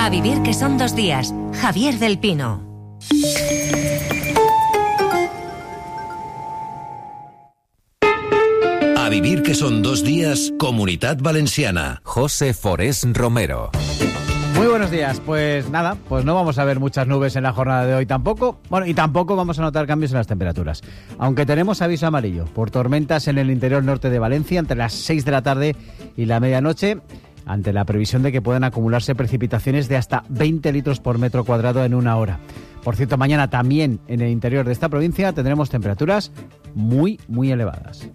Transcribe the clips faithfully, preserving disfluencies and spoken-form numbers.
A vivir que son dos días. Javier del Pino. A vivir que son dos días, Comunitat Valenciana. José Forés Romero. Muy buenos días. Pues nada, pues no vamos a ver muchas nubes en la jornada de hoy tampoco. Bueno, y tampoco vamos a notar cambios en las temperaturas. Aunque tenemos aviso amarillo por tormentas en el interior norte de Valencia entre las seis de la tarde y la medianoche, ante la previsión de que puedan acumularse precipitaciones de hasta veinte litros por metro cuadrado en una hora. Por cierto, mañana también en el interior de esta provincia tendremos temperaturas muy, muy elevadas.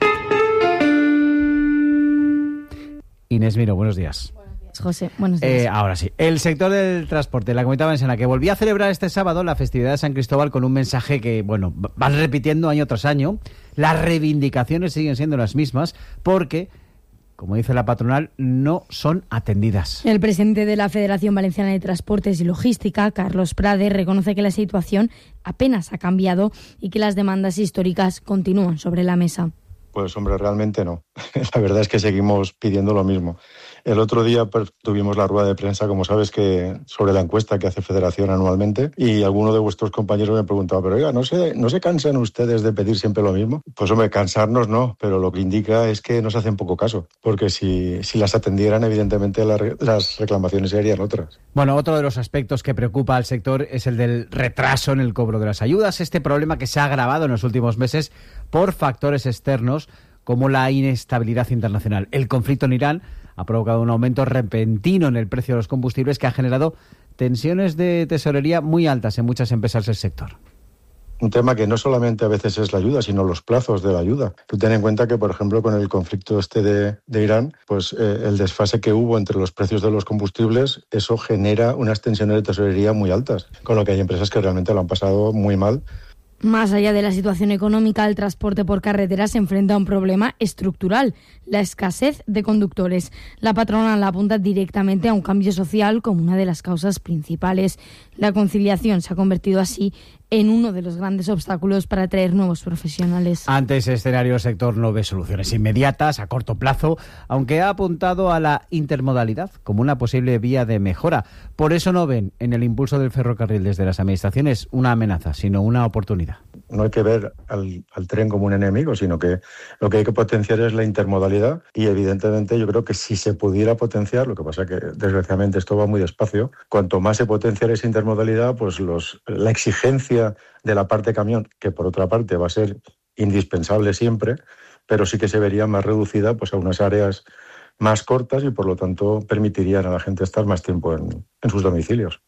Inés Miro, buenos días. Buenos días, José. Buenos días. Eh, ahora sí, el sector del transporte, la Comunidad Valenciana, que volvió a celebrar este sábado la festividad de San Cristóbal con un mensaje que, bueno, van repitiendo año tras año. Las reivindicaciones siguen siendo las mismas porque, como dice la patronal, no son atendidas. El presidente de la Federación Valenciana de Transportes y Logística, Carlos Prade, reconoce que la situación apenas ha cambiado y que las demandas históricas continúan sobre la mesa. Pues hombre, realmente no. La verdad es que seguimos pidiendo lo mismo. El otro día pues, tuvimos la rueda de prensa, como sabes, que sobre la encuesta que hace Federación anualmente, y alguno de vuestros compañeros me preguntaba, pero oiga, ¿no se, ¿no se cansan ustedes de pedir siempre lo mismo? Pues hombre, cansarnos no, pero lo que indica es que nos hacen poco caso, porque si, si las atendieran, evidentemente la, las reclamaciones serían otras. Bueno, otro de los aspectos que preocupa al sector es el del retraso en el cobro de las ayudas, este problema que se ha agravado en los últimos meses por factores externos como la inestabilidad internacional. El conflicto en Irán ha provocado un aumento repentino en el precio de los combustibles que ha generado tensiones de tesorería muy altas en muchas empresas del sector. Un tema que no solamente a veces es la ayuda, sino los plazos de la ayuda. Tú ten en cuenta que, por ejemplo, con el conflicto este de, de Irán, pues eh, el desfase que hubo entre los precios de los combustibles, eso genera unas tensiones de tesorería muy altas, con lo que hay empresas que realmente lo han pasado muy mal. Más allá de la situación económica, el transporte por carretera se enfrenta a un problema estructural, la escasez de conductores. La patronal apunta directamente a un cambio social como una de las causas principales. La conciliación se ha convertido así en uno de los grandes obstáculos para atraer nuevos profesionales. Ante ese escenario, el sector no ve soluciones inmediatas, a corto plazo, aunque ha apuntado a la intermodalidad como una posible vía de mejora. Por eso no ven en el impulso del ferrocarril desde las administraciones una amenaza, sino una oportunidad. No hay que ver al, al tren como un enemigo, sino que lo que hay que potenciar es la intermodalidad y evidentemente yo creo que si se pudiera potenciar, lo que pasa es que desgraciadamente esto va muy despacio, cuanto más se potencia esa intermodalidad, pues los, la exigencia de la parte camión, que por otra parte va a ser indispensable siempre, pero sí que se vería más reducida pues a unas áreas más cortas y por lo tanto permitirían a la gente estar más tiempo en, en sus domicilios.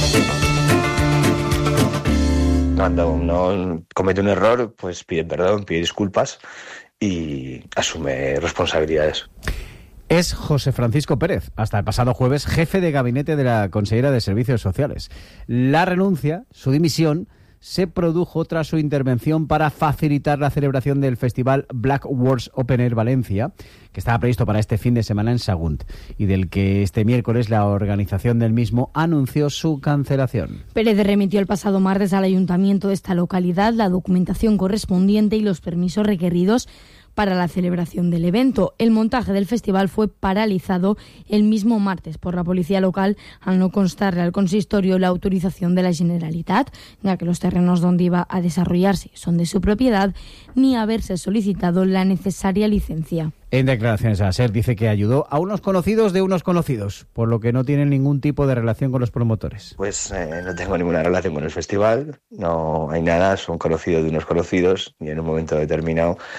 Cuando uno comete un error, pues pide perdón, pide disculpas y asume responsabilidades. Es José Francisco Pérez, hasta el pasado jueves, jefe de gabinete de la consellera de Servicios Sociales. La renuncia, su dimisión, se produjo tras su intervención para facilitar la celebración del festival Black Words Open Air Valencia, que estaba previsto para este fin de semana en Sagunt, y del que este miércoles la organización del mismo anunció su cancelación. Pérez remitió el pasado martes al ayuntamiento de esta localidad la documentación correspondiente y los permisos requeridos para la celebración del evento. El montaje del festival fue paralizado el mismo martes por la policía local al no constarle al consistorio la autorización de la Generalitat, ya que los terrenos donde iba a desarrollarse son de su propiedad, ni haberse solicitado la necesaria licencia. En declaraciones a SER dice que ayudó a unos conocidos de unos conocidos, por lo que no tienen ningún tipo de relación con los promotores. Pues eh, no tengo ninguna relación con el festival, no hay nada, son conocidos de unos conocidos y en un momento determinado